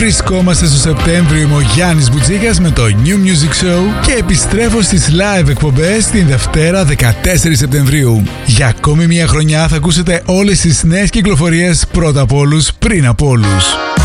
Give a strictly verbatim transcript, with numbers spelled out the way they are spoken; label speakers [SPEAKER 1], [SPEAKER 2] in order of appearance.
[SPEAKER 1] Βρισκόμαστε στο Σεπτέμβριο, είμαι ο Γιάννης Μπουτσίκας με το New Music Show και επιστρέφω στις live εκπομπές την Δευτέρα δεκατέσσερις Σεπτεμβρίου. Για ακόμη μια χρονιά θα ακούσετε όλες τις νέες κυκλοφορίες πρώτα από όλους, πριν από όλους.